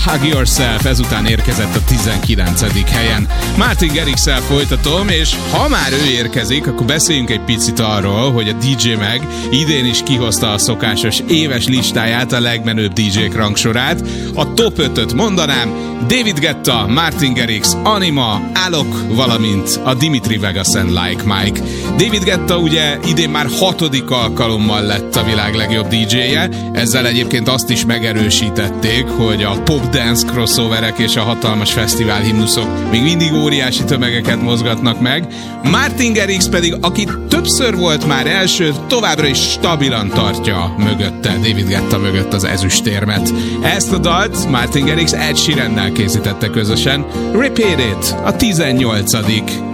Hug Yourself ezután érkezett a 19. helyen. Martin Garrix-szel folytatom, és ha már ő érkezik, akkor beszéljünk egy picit arról, hogy a DJ Mag idén is kihozta a szokásos éves listáját, a legmenőbb DJ-k rangsorát. A top 5-öt mondanám: David Guetta, Martin Garrix, Anima, Alok, valamint a Dimitri Vegas and Like Mike. David Guetta ugye idén már 6. alkalommal lett a világ legjobb DJ-je, ezzel egyébként azt is megerősítették, hogy a pop dance crossoverek és a hatalmas fesztivál himnuszok még mindig óriási tömegeket mozgatnak meg. Martin Garrix pedig, aki többször volt már első, továbbra is stabilan tartja mögötte, David Guetta mögött az ezüstérmet. Ezt a dalt Martin Garrix Ed Sheerannel készítette közösen. Repeat It, a 18.